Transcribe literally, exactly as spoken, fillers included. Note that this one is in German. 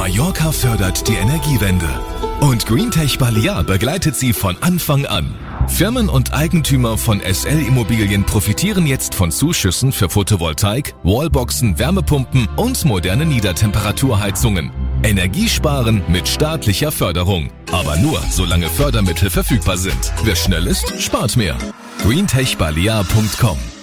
Mallorca fördert die Energiewende. Und Greentech Balear begleitet sie von Anfang an. Firmen und Eigentümer von S L Immobilien profitieren jetzt von Zuschüssen für Photovoltaik, Wallboxen, Wärmepumpen und moderne Niedertemperaturheizungen. Energiesparen mit staatlicher Förderung. Aber nur, solange Fördermittel verfügbar sind. Wer schnell ist, spart mehr. greentech balear punkt com